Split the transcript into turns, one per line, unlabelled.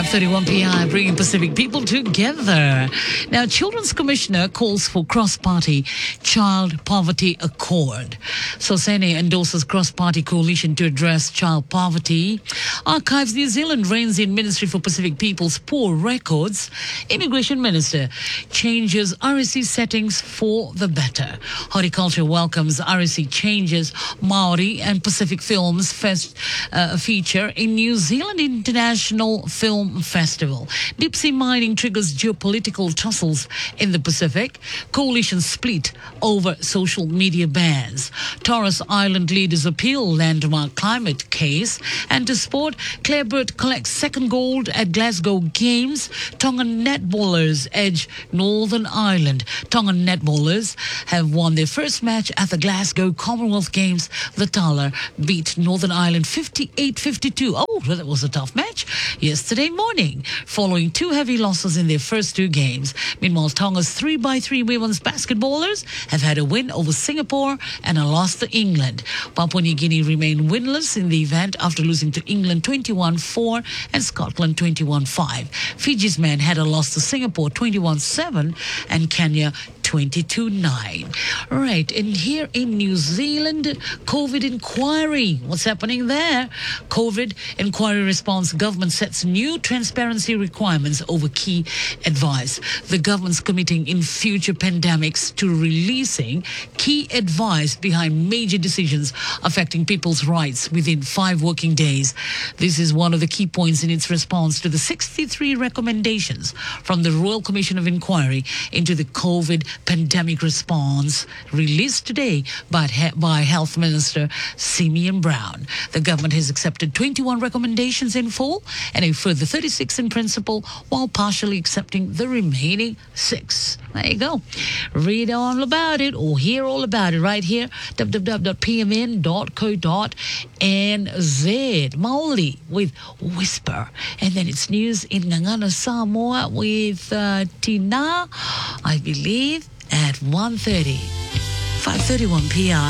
5:31 p.m. bringing Pacific people together. Now, Children's Commissioner calls for cross-party child poverty accord. Sosene endorses cross-party coalition to address child poverty. Archives New Zealand reins in Ministry for Pacific People's poor records. Immigration Minister changes RSC settings for the better. Horticulture welcomes RSC changes Maori and Pacific Films feature in New Zealand International Film Festival. Deep sea mining triggers geopolitical tussles in the Pacific. Coalition split over social media bans. Torres Island leaders appeal landmark climate case. And to sport, Claire Burt collects second gold at Glasgow Games. Tongan netballers edge Northern Ireland. Tongan netballers have won their first match at the Glasgow Commonwealth Games. The Thaler beat Northern Ireland 58-52. Oh, that was a tough match yesterday morning, following two heavy losses in their first two games. Meanwhile, Tonga's 3x3 women's basketballers have had a win over Singapore and a loss to England. Papua New Guinea remain winless in the event after losing to England 21-4 and Scotland 21-5. Fiji's men had a loss to Singapore 21-7 and Kenya 22-9. Right, and here in New Zealand, COVID inquiry. What's happening there? COVID inquiry response. Government sets new transparency requirements over key advice. The government's committing in future pandemics to releasing key advice behind major decisions affecting people's rights within 5 working days. This is one of the key points in its response to the 63 recommendations from the Royal Commission of Inquiry into the COVID pandemic response released today by Health Minister Simeon Brown. The government has accepted 21 recommendations in full and a further 36 in principle, while partially accepting the remaining 6. There you go. Read all about it or hear all about it right here, www.pmn.co.nz. Maoli with Whisper. And then it's news in Ngangana, Samoa with Tina, I believe, at 1:30. 5:31 p.m.